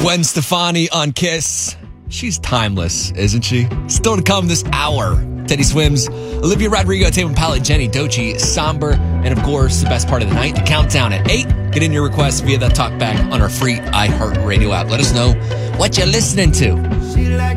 Gwen Stefani on Kiss. She's timeless, isn't she? Still to come this hour. Teddy Swims, Olivia Rodrigo, Tame Impala, Jenny Dochi, Somber, and of course, the best part of the night, the countdown at 8. Get in your requests via the talkback on our free iHeartRadio app. Let us know what you're listening to.